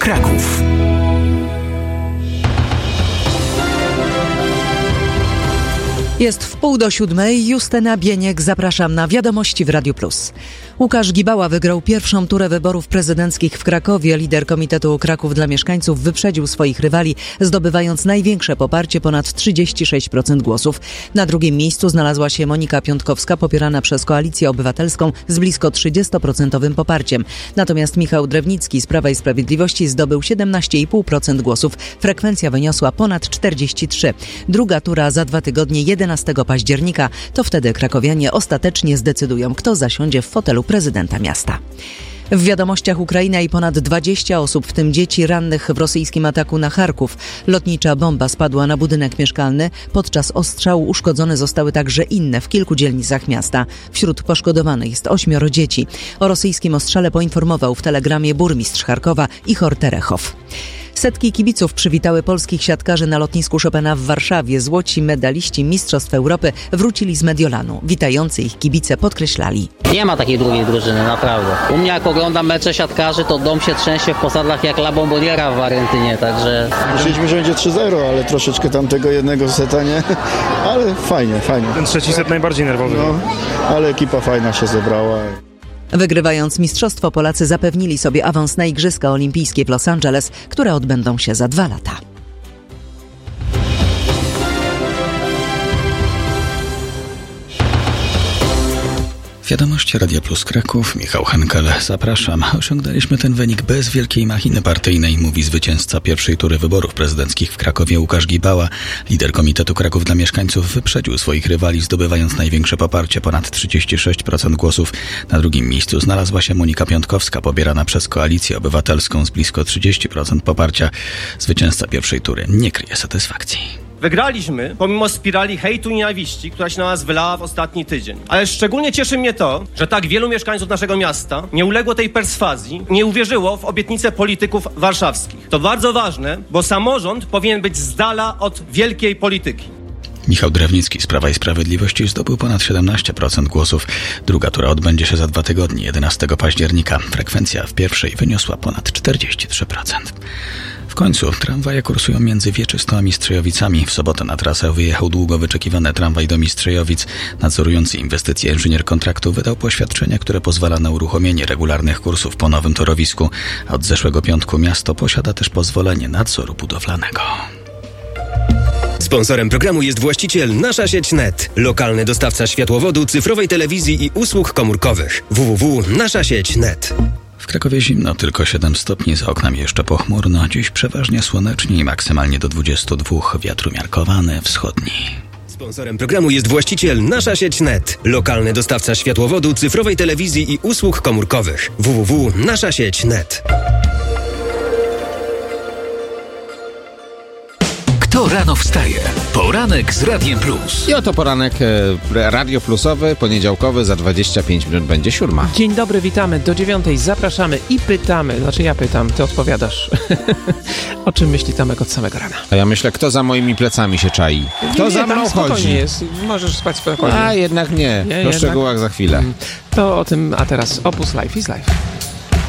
Kraków. Jest 6:30, Justyna Bieniek, zapraszam na Wiadomości w Radiu Plus. Łukasz Gibała wygrał pierwszą turę wyborów prezydenckich w Krakowie. Lider Komitetu Kraków dla Mieszkańców wyprzedził swoich rywali, zdobywając największe poparcie, ponad 36% głosów. Na drugim miejscu znalazła się Monika Piątkowska, popierana przez Koalicję Obywatelską z blisko 30% poparciem. Natomiast Michał Drewnicki z Prawa i Sprawiedliwości zdobył 17,5% głosów. Frekwencja wyniosła ponad 43%. Druga tura za 2 tygodnie, 11 października. To wtedy krakowianie ostatecznie zdecydują, kto zasiądzie w fotelu prezydenta miasta. W wiadomościach Ukraina i ponad 20 osób, w tym dzieci rannych w rosyjskim ataku na Charków. Lotnicza bomba spadła na budynek mieszkalny. Podczas ostrzału uszkodzone zostały także inne w kilku dzielnicach miasta. Wśród poszkodowanych jest 8 dzieci. O rosyjskim ostrzale poinformował w telegramie burmistrz Charkowa Ichor Terechow. Setki kibiców przywitały polskich siatkarzy na lotnisku Chopina w Warszawie. Złoci medaliści Mistrzostw Europy wrócili z Mediolanu. Witający ich kibice podkreślali: nie ma takiej drugiej drużyny, naprawdę. U mnie jak oglądam mecze siatkarzy, to dom się trzęsie w posadach jak La Bomboniera w Argentynie, także... Myśleliśmy, że będzie 3-0, ale troszeczkę tamtego jednego seta nie, ale fajnie. Ten trzeci set najbardziej nerwowy. No, ale ekipa fajna się zebrała. Wygrywając mistrzostwo, Polacy zapewnili sobie awans na Igrzyska Olimpijskie w Los Angeles, które odbędą się za 2 lata. Wiadomości Radia Plus Kraków, Michał Henkel, zapraszam. Osiągnęliśmy ten wynik bez wielkiej machiny partyjnej, mówi zwycięzca pierwszej tury wyborów prezydenckich w Krakowie Łukasz Gibała. Lider Komitetu Kraków dla Mieszkańców wyprzedził swoich rywali, zdobywając największe poparcie, ponad 36% głosów. Na drugim miejscu znalazła się Monika Piątkowska, pobierana przez Koalicję Obywatelską z blisko 30% poparcia. Zwycięzca pierwszej tury nie kryje satysfakcji. Wygraliśmy pomimo spirali hejtu i nienawiści, która się na nas wylała w ostatni tydzień. Ale szczególnie cieszy mnie to, że tak wielu mieszkańców naszego miasta nie uległo tej perswazji, nie uwierzyło w obietnice polityków warszawskich. To bardzo ważne, bo samorząd powinien być z dala od wielkiej polityki. Michał Drewnicki z Prawa i Sprawiedliwości zdobył ponad 17% głosów. Druga tura odbędzie się za 2 tygodnie, 11 października. Frekwencja w pierwszej wyniosła ponad 43%. W końcu tramwaje kursują między Wieczystą a Mistrzejowicami. W sobotę na trasę wyjechał długo wyczekiwany tramwaj do Mistrzejowic. Nadzorujący inwestycje inżynier kontraktu wydał poświadczenie, które pozwala na uruchomienie regularnych kursów po nowym torowisku. A od zeszłego piątku miasto posiada też pozwolenie nadzoru budowlanego. Sponsorem programu jest właściciel Nasza Sieć Net, lokalny dostawca światłowodu, cyfrowej telewizji i usług komórkowych. www.naszasieć.net. W Krakowie zimno, tylko 7 stopni, za oknami jeszcze pochmurno. Dziś przeważnie słonecznie i maksymalnie do 22, wiatr umiarkowany, wschodni. Sponsorem programu jest właściciel Nasza Sieć Net, lokalny dostawca światłowodu, cyfrowej telewizji i usług komórkowych. www.naszasieć.net. Kto rano wstaje? Poranek z Radiem Plus. I oto poranek Radio Plusowy, poniedziałkowy, za 25 minut będzie 7. Dzień dobry, witamy do 9. Zapraszamy i pytamy, znaczy ja pytam, ty odpowiadasz. O czym myśli Tomek od samego rana? A ja myślę, kto za moimi plecami się czai? Kto za mną chodzi? Jest. Możesz spać spokojnie. A jednak nie. Po szczegółach za chwilę. To o tym, a teraz Opus Life is Life.